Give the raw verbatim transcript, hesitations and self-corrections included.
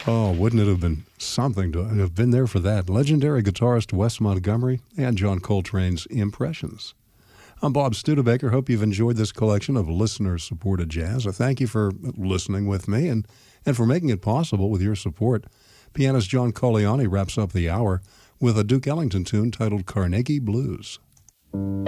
Oh, wouldn't it have been something to have been there for that? Legendary guitarist Wes Montgomery and John Coltrane's Impressions. I'm Bob Studebaker. Hope you've enjoyed this collection of listener-supported jazz. I thank you for listening with me and, and for making it possible with your support. Pianist John Colleoni wraps up the hour with a Duke Ellington tune titled Carnegie Blues.